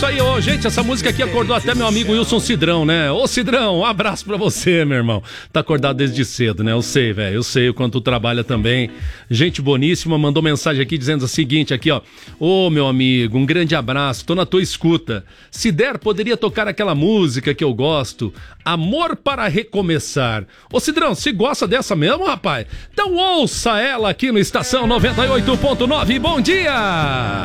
isso aí, ô, gente, essa música aqui acordou até meu amigo Wilson Cidrão, né? Ô, Cidrão, um abraço pra você, meu irmão. Tá acordado desde cedo, né? Eu sei, velho, eu sei o quanto tu trabalha também. Gente boníssima, mandou mensagem aqui dizendo o seguinte, aqui, ó. Ô, meu amigo, um grande abraço, tô na tua escuta. Se der, poderia tocar aquela música que eu gosto, Amor para Recomeçar. Ô, Cidrão, você gosta dessa mesmo, rapaz? Então ouça ela aqui no Estação 98.9. Bom dia!